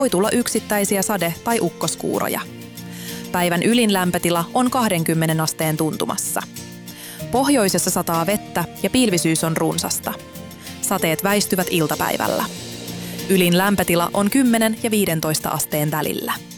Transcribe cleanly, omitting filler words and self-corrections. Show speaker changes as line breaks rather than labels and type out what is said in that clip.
Voi tulla yksittäisiä sade- tai ukkoskuuroja. Päivän ylin lämpötila on 20 asteen tuntumassa. Pohjoisessa sataa vettä ja pilvisyys on runsasta. Sateet väistyvät iltapäivällä. Ylin lämpötila on 10 ja 15 asteen välillä.